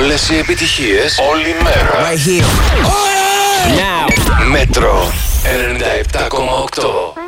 Όλες οι επιτυχίες, όλη μέρα. Right here. Now. Μέτρο 97,8.